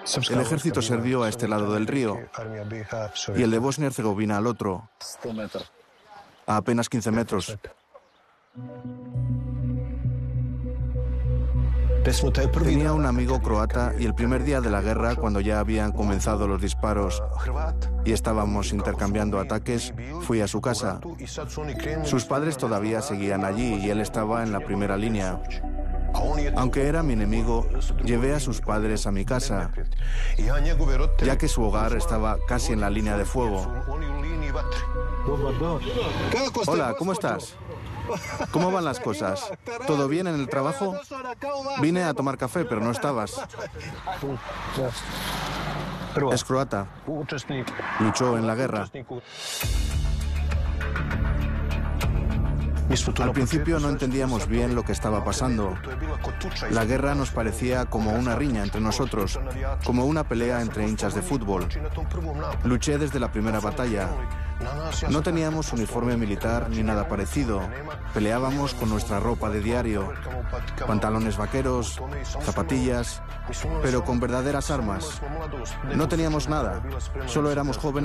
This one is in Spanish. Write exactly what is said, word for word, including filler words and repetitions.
El ejército serbio a este lado del río y el de Bosnia y Herzegovina al otro, a apenas quince metros. Tenía un amigo croata y el primer día de la guerra, cuando ya habían comenzado los disparos y estábamos intercambiando ataques, fui a su casa. Sus padres todavía seguían allí y él estaba en la primera línea. Aunque era mi enemigo, llevé a sus padres a mi casa, ya que su hogar estaba casi en la línea de fuego. Hola, ¿cómo estás? ¿Cómo van las cosas? ¿Todo bien en el trabajo? Vine a tomar café, pero no estabas. Es croata. Luchó en la guerra. Al principio no entendíamos bien lo que estaba pasando. La guerra nos parecía como una riña entre nosotros, como una pelea entre hinchas de fútbol. Luché desde la primera batalla. No teníamos uniforme militar ni nada parecido. Peleábamos con nuestra ropa de diario, pantalones vaqueros, zapatillas, pero con verdaderas armas. No teníamos nada, solo éramos jóvenes.